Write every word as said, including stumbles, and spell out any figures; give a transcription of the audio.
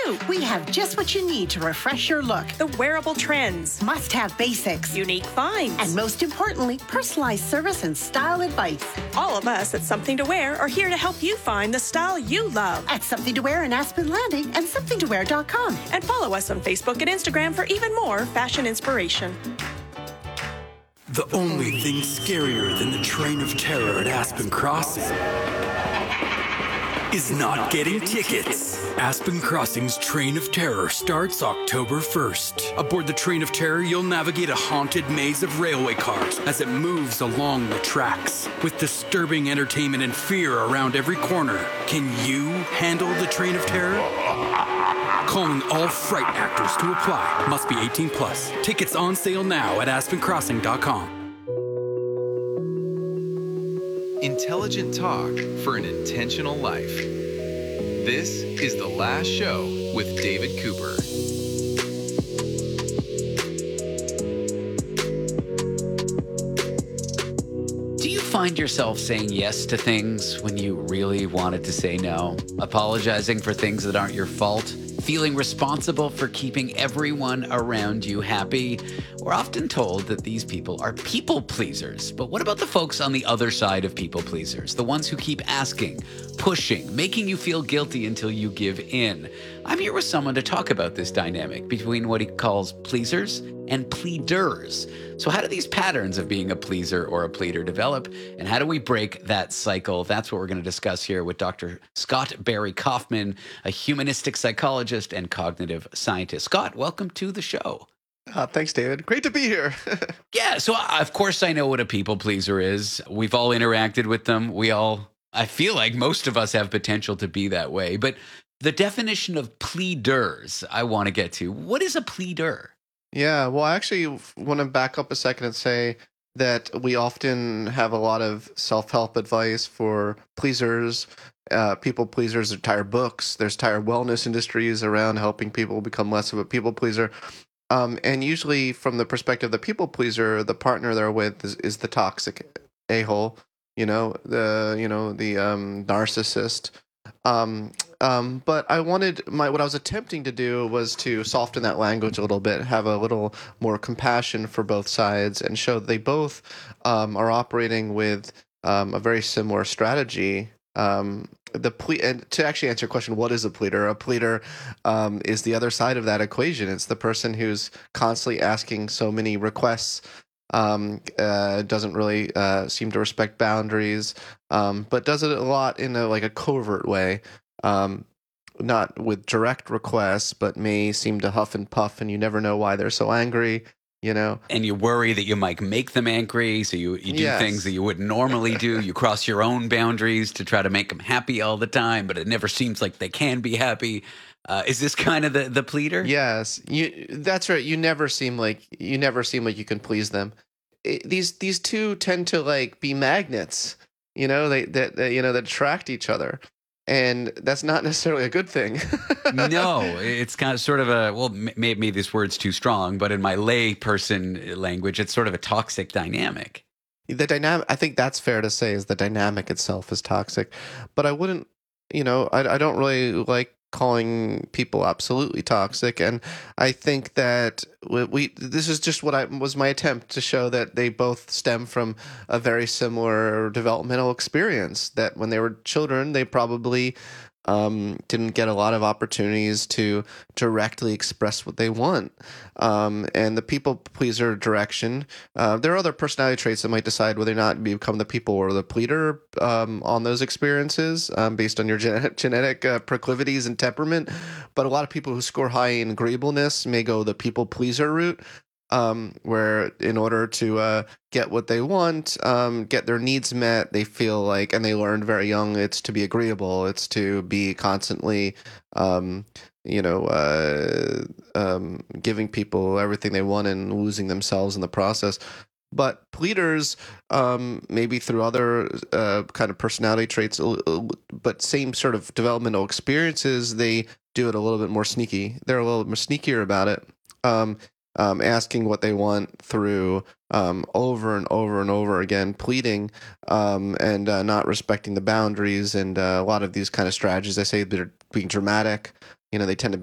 too. We have just what you need to refresh your look. The wearable trends, Must-have basics, unique finds, and most importantly, personalized service and style advice. all of us at Something to Wear are here to help you find the style you love. At Something to Wear in Aspen Landing and something to wear dot com. And follow us on Facebook and Instagram for even more fashion inspiration. The only thing scarier than the train of terror at Aspen Crossing is not getting tickets. Aspen Crossing's Train of Terror starts October first. Aboard the Train of Terror, you'll navigate a haunted maze of railway cars as it moves along the tracks. With disturbing entertainment and fear around every corner, can you handle the Train of Terror? Calling all fright actors to apply. Must be eighteen plus. Tickets on sale now at aspen crossing dot com. Intelligent talk for an intentional life. This is The Last Show with David Cooper. Do you find yourself saying yes to things when you really wanted to say no? Apologizing for things that aren't your fault? Feeling responsible for keeping everyone around you happy? We're often told that these people are people pleasers. But what about the folks on the other side of people pleasers? The ones who keep asking, pushing, making you feel guilty until you give in. I'm here with someone to talk about this dynamic between what he calls pleasers and pleaders. So how do these patterns of being a pleaser or a pleader develop? And how do we break that cycle? That's what we're going to discuss here with Doctor Scott Barry Kaufman, a humanistic psychologist and cognitive scientist. Scott, welcome to the show. Uh, thanks, David. Great to be here. Yeah, so uh, of course I know what a people pleaser is. We've all interacted with them. We all, I feel like most of us have potential to be that way. But the definition of pleaders I want to get to. What is a pleader? Yeah, well, I actually want to back up a second and say that we often have a lot of self-help advice for pleasers, uh, people pleasers, entire books. There's entire wellness industries around helping people become less of a people pleaser. Um, and usually from the perspective of the people pleaser, the partner they're with is, is the toxic a-hole, you know, the, you know, the um, narcissist. Um, um, but I wanted my, what I was attempting to do was to soften that language a little bit, have a little more compassion for both sides and show that they both, um, are operating with, um, a very similar strategy. Um, the ple- and to actually answer your question, what is a pleader? A pleader, um, is the other side of that equation. It's the person who's constantly asking so many requests, um, uh, doesn't really uh, seem to respect boundaries, um, but does it a lot in a like a covert way, um, not with direct requests, but may seem to huff and puff, and you never know why they're so angry. You know, and you worry that you might make them angry, so you, you do Yes. things that you wouldn't normally do. You cross your own boundaries to try to make them happy all the time, but it never seems like they can be happy. Uh, is this kind of the, the pleader? Yes, you. That's right. You never seem like you never seem like you can please them. It, these these two tend to like be magnets. You know, they that that, you know that attract each other, and that's not necessarily a good thing. No, it's kind of sort of a, well, m- maybe this word's too strong, but in my lay person language, it's sort of a toxic dynamic. The dynamic, I think that's fair to say, is the dynamic itself is toxic. But I wouldn't, you know, I, I don't really like calling people absolutely toxic. And I think that we, we this is just what I was my attempt to show that they both stem from a very similar developmental experience, that when they were children, they probably um, didn't get a lot of opportunities to directly express what they want. Um, and the people pleaser direction, uh, there are other personality traits that might decide whether or not you become the people or the pleader um, on those experiences um, based on your genetic, genetic uh, proclivities and temperament. But a lot of people who score high in agreeableness may go the people pleaser route. Um, where in order to uh, get what they want, um, get their needs met, they feel like, and they learned very young, it's to be agreeable, it's to be constantly, um, you know, uh, um, giving people everything they want and losing themselves in the process. But pleaders, um, maybe through other uh, kind of personality traits, but same sort of developmental experiences, they do it a little bit more sneaky. They're a little more sneakier about it. Um, Um, asking what they want through um, over and over and over again, pleading um, and uh, not respecting the boundaries, and uh, a lot of these kind of strategies. I say they're being dramatic. You know, they tend to